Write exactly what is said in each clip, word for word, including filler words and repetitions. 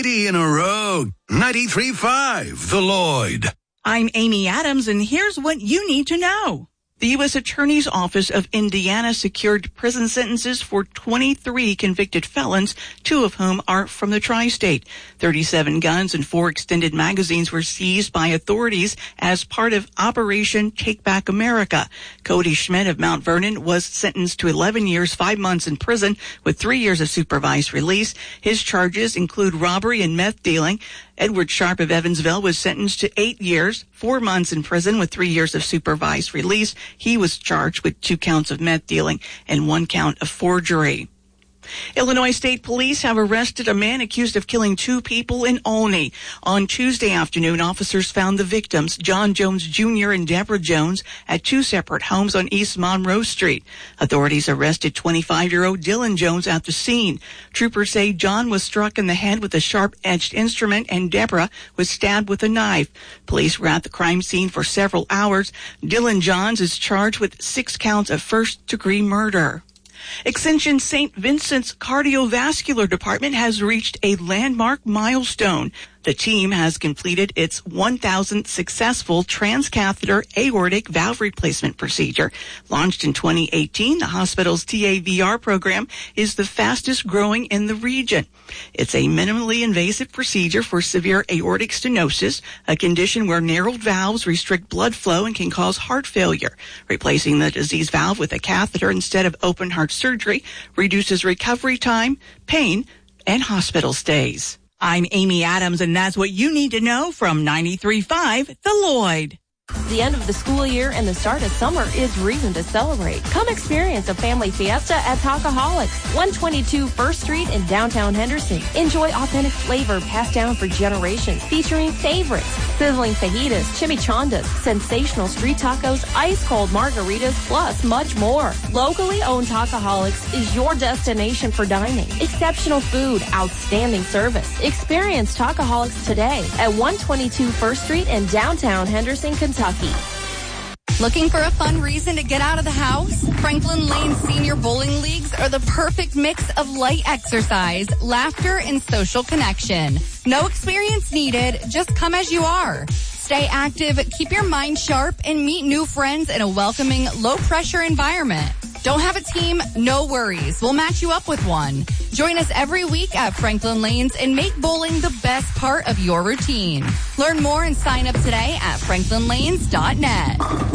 ninety in a row. ninety-three point five, The Lloyd. I'm Amy Adams, and here's what you need to know. The U S Attorney's Office of Indiana secured prison sentences for twenty-three convicted felons, two of whom are from the tri-state. thirty-seven guns and four extended magazines were seized by authorities as part of Operation Take Back America. Cody Schmidt of Mount Vernon was sentenced to eleven years, five months in prison with three years of supervised release. His charges include robbery and meth dealing. Edward Sharp of Evansville was sentenced to eight years, four months in prison with three years of supervised release. He was charged with two counts of meth dealing and one count of forgery. Illinois State Police have arrested a man accused of killing two people in Olney. On Tuesday afternoon, officers found the victims, John Jones Junior and Deborah Jones, at two separate homes on East Monroe Street. Authorities arrested twenty-five-year-old Dylan Jones at the scene. Troopers say John was struck in the head with a sharp-edged instrument and Deborah was stabbed with a knife. Police were at the crime scene for several hours. Dylan Johns is charged with six counts of first-degree murder. Extension Saint Vincent's Cardiovascular Department has reached a landmark milestone. The team has completed its one thousandth successful transcatheter aortic valve replacement procedure. Launched in twenty eighteen, the hospital's T A V R program is the fastest growing in the region. It's a minimally invasive procedure for severe aortic stenosis, a condition where narrowed valves restrict blood flow and can cause heart failure. Replacing the diseased valve with a catheter instead of open heart surgery reduces recovery time, pain, and hospital stays. I'm Amy Adams, and that's what you need to know from ninety-three point five, The Lloyd. The end of the school year and the start of summer is reason to celebrate. Come experience a family fiesta at Talkaholics, one twenty-two First Street in downtown Henderson. Enjoy authentic flavor passed down for generations, featuring favorites, sizzling fajitas, chimichangas, sensational street tacos, ice-cold margaritas, plus much more. Locally owned Talkaholics is your destination for dining. Exceptional food, outstanding service. Experience Talkaholics today at one twenty-two First Street in downtown Henderson, Kentucky. Looking for a fun reason to get out of the house? Franklin Lane Senior Bowling Leagues are the perfect mix of light exercise, laughter, and social connection. No experience needed, just come as you are. Stay active, keep your mind sharp, and meet new friends in a welcoming, low-pressure environment. Don't have a team? No worries. We'll match you up with one. Join us every week at Franklin Lanes and make bowling the best part of your routine. Learn more and sign up today at franklin lanes dot net.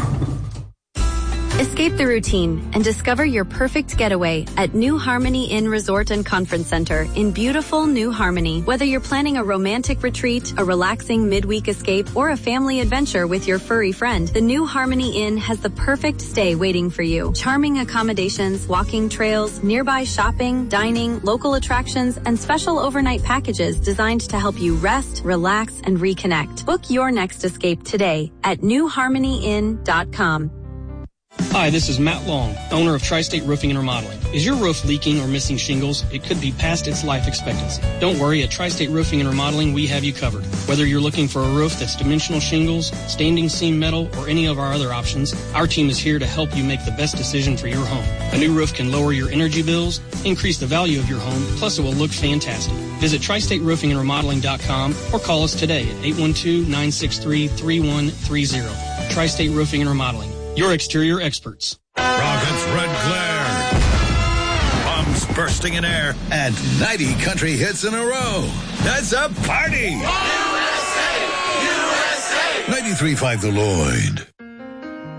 Escape the routine and discover your perfect getaway at New Harmony Inn Resort and Conference Center in beautiful New Harmony. Whether you're planning a romantic retreat, a relaxing midweek escape, or a family adventure with your furry friend, the New Harmony Inn has the perfect stay waiting for you. Charming accommodations, walking trails, nearby shopping, dining, local attractions, and special overnight packages designed to help you rest, relax, and reconnect. Book your next escape today at new harmony inn dot com. Hi, this is Matt Long, owner of Tri-State Roofing and Remodeling. Is your roof leaking or missing shingles? It could be past its life expectancy. Don't worry, at Tri-State Roofing and Remodeling, we have you covered. Whether you're looking for a roof that's dimensional shingles, standing seam metal, or any of our other options, our team is here to help you make the best decision for your home. A new roof can lower your energy bills, increase the value of your home, plus it will look fantastic. Visit tri state roofing and remodeling dot com or call us today at eight one two, nine six three, three one three zero. Tri-State Roofing and Remodeling, your exterior experts. Rockets red glare. Bombs bursting in air. And ninety country hits in a row. That's a party. U S A! U S A! ninety-three point five The Lloyd.